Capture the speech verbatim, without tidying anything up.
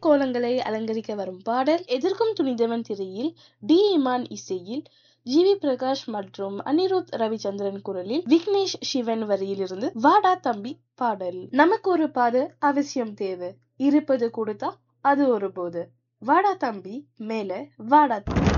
கோலங்களை அலங்கரிக்க வரும் பாடல் எதிர்க்கும் துணிந்தவன் திரையில் டி இமான் இசையில் ஜி வி பிரகாஷ் மற்றும் அனிருத் ரவிச்சந்திரன் குரலில் விக்னேஷ் சிவன் வரியிலிருந்து வாடா தம்பி பாடல். நமக்கு ஒரு பாதை அவசியம் தேவை, இருப்பது கொடுத்தா அது ஒரு போது. வாடா தம்பி மேல வாடா தம்பி.